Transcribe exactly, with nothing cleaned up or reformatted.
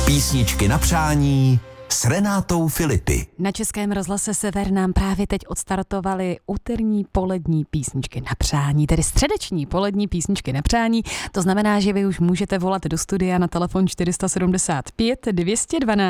Písničky na přání s Renátou Filipy. Na Českém rozhlase Sever nám právě teď odstartovaly úterní polední písničky na přání, tedy středeční polední písničky na přání. To znamená, že vy už můžete volat do studia na telefon čtyři sedm pět dvě jedna dva.